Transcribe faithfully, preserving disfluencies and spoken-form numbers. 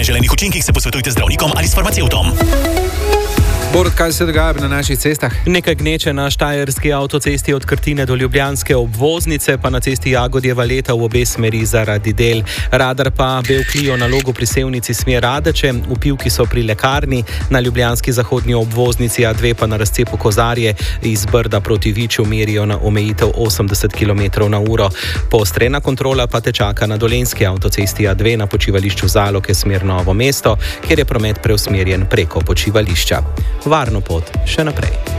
neželenih učinkih se posvetujte z zdravnikom ali s farmacevtom. Borut, kaj se dogaja na naših cestah? Nekaj gneče na štajerski avtocesti od Krtine do ljubljanske obvoznice, pa na cesti Jagodjeva Leta v obe smeri zaradi del. Radar pa Bevklio na logu pri Sevnici smer Radeče, vpivki so pri lekarni, na ljubljanski zahodnji obvoznici A dve pa na razcepu Kozarje iz Brda proti Viču merijo na omejitev osemdeset kilometrov na uro. Poostrena kontrola pa te čaka na dolenjski avtocesti A dve na počivališču Zaloke smer Novo mesto, kjer je promet preusmerjen preko počivališča. Varno pot še naprej.